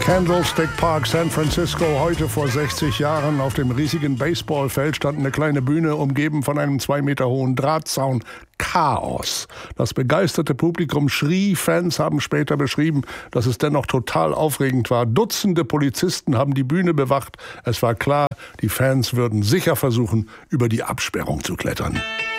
Candlestick Park, San Francisco, heute vor 60 Jahren. Auf dem riesigen Baseballfeld stand eine kleine Bühne, umgeben von einem 2 Meter hohen Drahtzaun. Chaos. Das begeisterte Publikum schrie, Fans haben später beschrieben, dass es dennoch total aufregend war. Dutzende Polizisten haben die Bühne bewacht. Es war klar, die Fans würden sicher versuchen, über die Absperrung zu klettern.